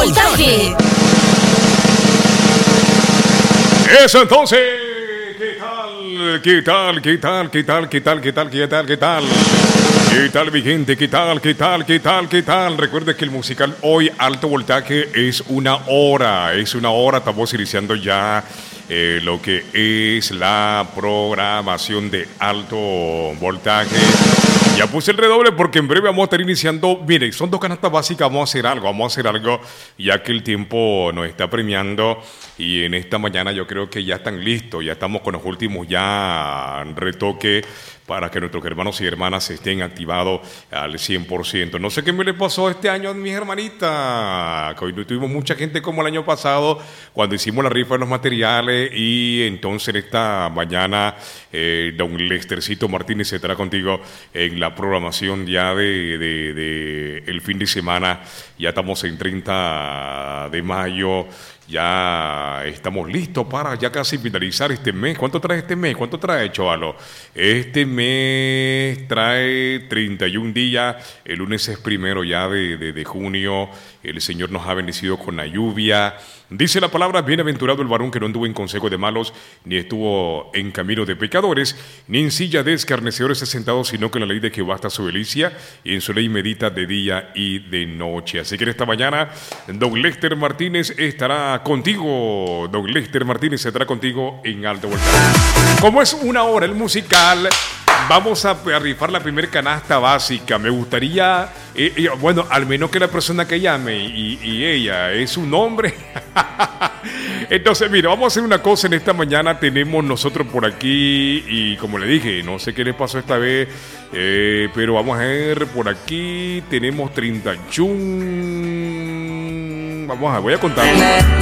voltaje. Eso entonces, ¿qué tal? ¿Qué tal? ¿Qué tal? ¿Qué tal? ¿Qué tal? ¿Qué tal? ¿Qué tal? ¿Qué tal? ¿Qué tal, mi gente? ¿Qué tal? ¿Qué tal? ¿Qué tal? ¿Qué tal? Recuerde que el musical hoy Alto Voltaje es una hora. Es una hora. Estamos iniciando ya lo que es la programación de Alto Voltaje. Ya puse el redoble porque en breve vamos a estar iniciando. Mire, son dos canastas básicas. Vamos a hacer algo, ya que el tiempo nos está premiando. Y en esta mañana yo creo que ya están listos. Ya estamos con los últimos ya retoques para que nuestros hermanos y hermanas estén activados al 100%. No sé qué me le pasó este año a mis hermanitas, que hoy no tuvimos mucha gente como el año pasado, cuando hicimos la rifa de los materiales, y entonces esta mañana don Lestercito Martínez estará contigo en la programación ya de el fin de semana. Ya estamos en 30 de mayo. Ya estamos listos para ya casi finalizar este mes. ¿Cuánto trae este mes? ¿Cuánto trae, chavalo? Este mes trae 31 días. El lunes es primero ya de junio. El Señor nos ha bendecido con la lluvia. Dice la palabra: bienaventurado el varón que no anduvo en consejo de malos, ni estuvo en camino de pecadores, ni en silla de escarnecedores se sentado, sino que en la ley de Jehová está su delicia, y en su ley medita de día y de noche. Así que en esta mañana don Lester Martínez estará contigo. Don Lester Martínez estará contigo en Alto Voltaje. Como es una hora el musical, vamos a rifar la primera canasta básica. Me gustaría, bueno, al menos que la persona que llame y ella es un hombre. Entonces, mira, vamos a hacer una cosa en esta mañana. Tenemos nosotros por aquí, y como le dije, no sé qué les pasó esta vez, pero vamos a ver por aquí. Tenemos 31. Voy a contar.